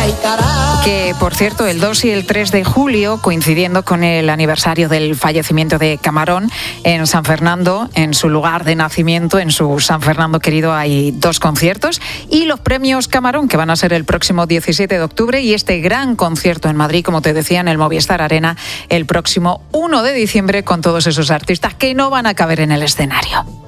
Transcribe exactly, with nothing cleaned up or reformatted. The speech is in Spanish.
Que, por cierto, el dos y el tres de julio, coincidiendo con el aniversario del fallecimiento de Camarón, en San Fernando, en su lugar de nacimiento, en su San Fernando querido, hay dos conciertos. Y los premios Camarón, que van a ser el próximo diecisiete de octubre, y este gran concierto en Madrid, como te decía, en el Movistar Arena, el próximo uno de diciembre, con todos esos artistas que no van a caber en el escenario.